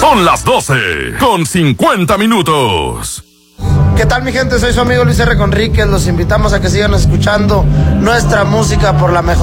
Son las 12:50. ¿Qué tal, mi gente? Soy su amigo Luis R. Conríquez. Los invitamos a que sigan escuchando nuestra música por la mejor